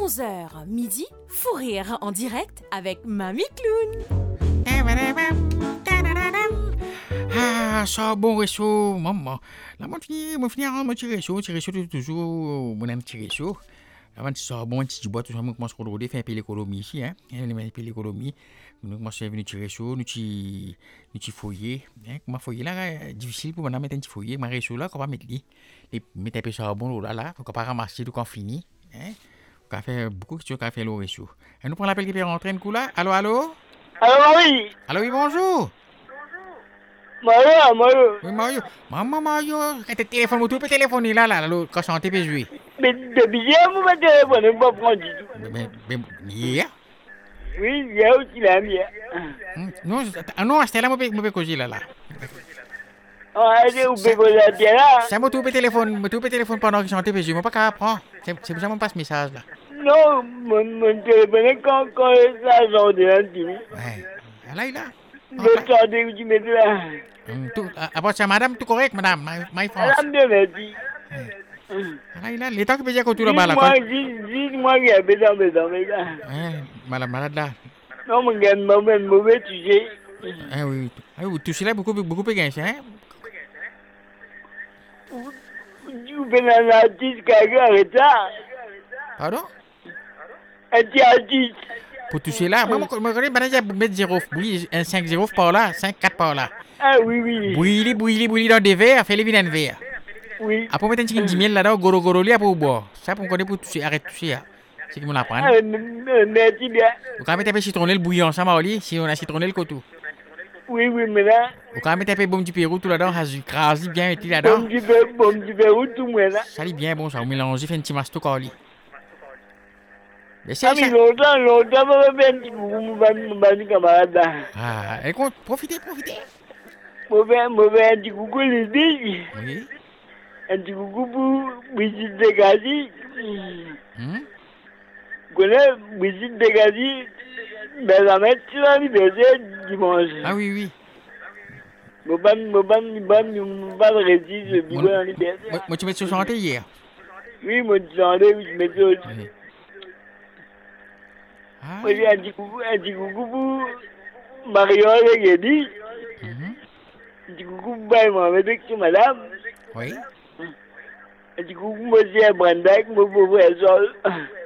11h midi, Fou rire en direct avec Mamie Clown. Ah, ça bon réchaud, maman. Là, moi, fini à mon petit réchaud toujours, mon ami petit réchaud. Avant de ça, bon, petit bois, tout ça, moi, commence à regarder, faire un peu l'économie ici, hein. Un peu l'économie. Nous, moi, c'est venu tirer chaud, nous, petit foyer. Comment foyer là, difficile pour mettre un petit foyer. Ma réchaud là, qu'on va mettre lui. Et mettre un peu charbon là, faut qu'on pas ramasser tout qu'on finit, hein. On va faire beaucoup de choses, on va faire le réchaud. Et nous prenons l'appel qui peut rentrer un coup là. Allô? Allô, oui. Allô, oui, bonjour. Mario. Oui, Mario. Maman, Mario. Quand tu téléphones, tu peux téléphoner là, quand chanter peut jouer. Mais depuis hier, vous me téléphonez pas prendre du tout. Mais, hier? Oui, hier aussi, la mienne. Non, c'était là, moi, peux causer là. Ah, vous pouvez causer là. Ça m'a tout téléphone pendant que chanter peut jouer. Moi, pas qu'à apprendre. C'est pour ça que je passe message là. Non, mon téléphone, quand ça sort de l'intime. Ouais. Là, il a. Le temps de tu mets là. Après ça, madame, tout correct, madame. My France. Madame de merci. Là, il a. L'état que peut dire qu'on tout là-bas là. Dis-moi qu'il y a bédard, mais là. Malade là. Non, mon gars, mauvais, tu sais. Ah oui. Tout cela, beaucoup de gains, hein? Vous faites un artiste qui a arrêté ça. Pardon? Un petit artiste. Pour toucher là, moi, je vais mettre 0, oui, un 5-0 par là, 5-4 par là. Ah oui. Bouilli dans des verres, fais les vilains verres. Oui. Après, mettre un petit 10 000 là-dedans, goro, là, pour boire. Ça, pour qu'on ait pour toucher, arrête de toucher. C'est qu'ils m'ont l'apprendre. Merci bien. Vous pouvez mettre un peu citronnelle bouillant ensemble, Oli, si on a citronnelle coteau. Oui, mais là. Vous pouvez mettre un peu bon du Pérou tout là-dedans, crasi bien, et tout là-dedans. Bon du Pérou, tout moi là. Ça lit bien bon, ça, vous mélangez, fait un petit masto, Oli. Ah oui, longtemps, moi je un petit coucou, mon camarade là. Ah, écoute, profitez. Moi un petit coucou, les filles. Oui. Un petit coucou pour Brigitte Degazi. Vous connaissez Brigitte Degazi? Ben, la mettre sur l'anniversaire dimanche. Ah oui. Mon ban récit, je dis l'anniversaire. Moi, tu m'as chanté hier. Oui, moi, tu chantais, je mets ça. Moi, j'ai un petit coucou pour Mariole et Guédi. Un petit coucou pour Mohamed et madame. Oui. Un petit coucou pour Monsieur Brandac, mon pauvre Sol.